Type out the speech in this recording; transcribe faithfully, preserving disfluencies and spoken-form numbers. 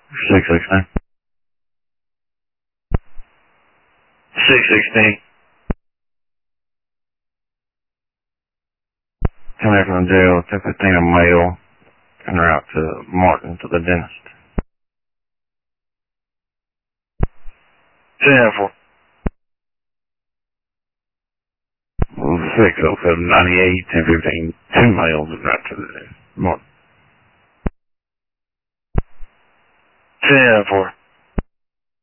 six sixteen. six sixteen. Coming from the jail, ten fifteen, a male, en route to Martin to the dentist. ten four. six oh seven ninety-eight, ten fifteen, two males en route to the dentist. Martin. ten four.